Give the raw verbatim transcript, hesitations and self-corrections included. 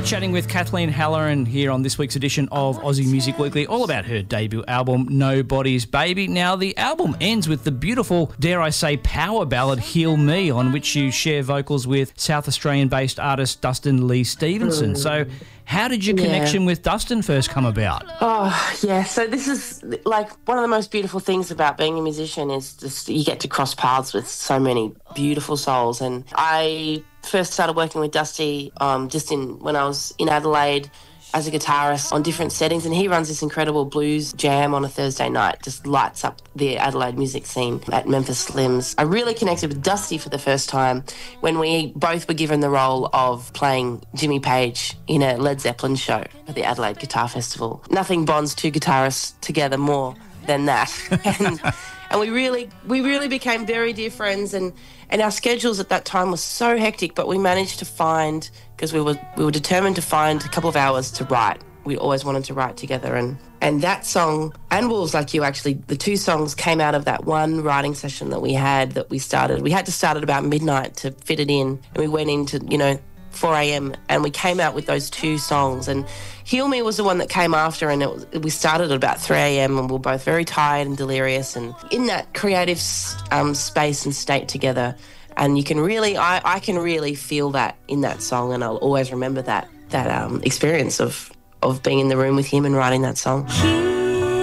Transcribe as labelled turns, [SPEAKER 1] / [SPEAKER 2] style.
[SPEAKER 1] Chatting with Kathleen Halloran here on this week's edition of Aussie Music Weekly, all about her debut album, Nobody's Baby. Now, the album ends with the beautiful, dare I say, power ballad, Heal Me, on which you share vocals with South Australian-based artist Dustin Lee Stevenson. Mm. So how did your connection yeah. with Dustin first come about?
[SPEAKER 2] Oh, yeah. So this is, like, one of the most beautiful things about being a musician is just you get to cross paths with so many beautiful souls. And I first started working with Dusty um, just in when I was in Adelaide as a guitarist on different settings, and he runs this incredible blues jam on a Thursday night, just lights up the Adelaide music scene at Memphis Slims. I really connected with Dusty for the first time when we both were given the role of playing Jimmy Page in a Led Zeppelin show at the Adelaide Guitar Festival. Nothing bonds two guitarists together more than that. and, and we really we really became very dear friends, and And our schedules at that time were so hectic, but we managed to find, because we were we were determined to find a couple of hours to write. We always wanted to write together. And, and that song, and Wolves Like You, actually, the two songs came out of that one writing session that we had that we started. We had to start at about midnight to fit it in. And we went into, you know, four a.m. and we came out with those two songs. And Heal Me was the one that came after, and it was, we started at about three a.m. and we were both very tired and delirious and in that creative um, space and state together. And you can really, I, I can really feel that in that song, and I'll always remember that that um, experience of, of being in the room with him and writing that song.